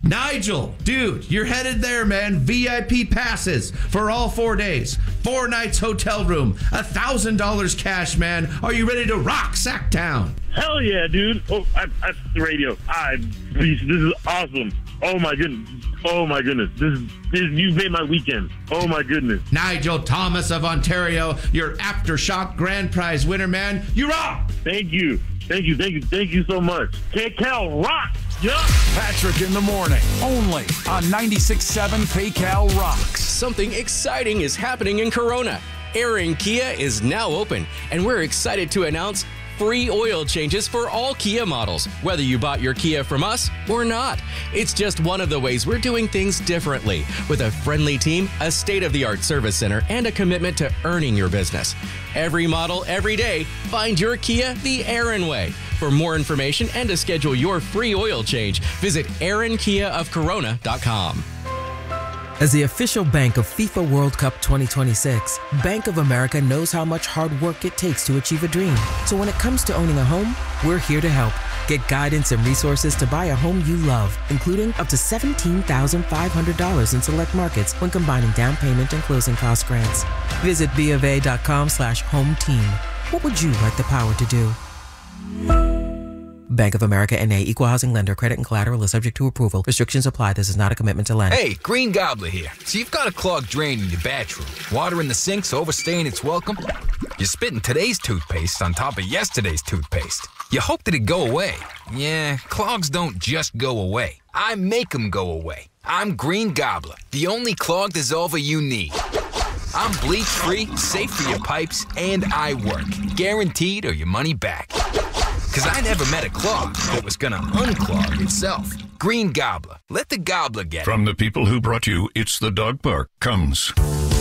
Nigel, dude, you're headed there, man. VIP passes for all 4 days. 4 nights hotel room. $1,000 cash, man. Are you ready to rock Sacktown? Hell yeah, dude. Oh, I the radio. This is awesome. Oh my goodness. This you made my weekend. Oh my goodness. Nigel Thomas of Ontario, your Aftershock Grand Prize winner, man. You rock! Thank you so much. KCAL rock! Yeah. Patrick in the morning, only on 96.7 PayCal Rocks. Something exciting is happening in Corona. Aaron Kia is now open, and we're excited to announce free oil changes for all Kia models, whether you bought your Kia from us or not. It's just one of the ways we're doing things differently, with a friendly team, a state-of-the-art service center, and a commitment to earning your business. Every model, every day, find your Kia the Aaron way. For more information and to schedule your free oil change, visit AaronKiaofCorona.com. As the official bank of FIFA World Cup 2026, Bank of America knows how much hard work it takes to achieve a dream. So when it comes to owning a home, we're here to help. Get guidance and resources to buy a home you love, including up to $17,500 in select markets when combining down payment and closing cost grants. Visit BofA.com/home team. What would you like the power to do? Bank of America N.A. Equal Housing Lender. Credit and collateral is subject to approval. Restrictions apply. This is not a commitment to lend. Hey, Green Gobbler here. So you've got a clogged drain in your bathroom. Water in the sink's overstaying its welcome. You're spitting today's toothpaste on top of yesterday's toothpaste. You hope that it go away. Yeah, clogs don't just go away. I make them go away. I'm Green Gobbler, the only clog dissolver you need. I'm bleach-free, safe for your pipes, and I work. Guaranteed or your money back. Because I never met a clog that was going to unclog itself. Green Gobbler. Let the gobbler get it. From the people who brought you It's the Dog Park comes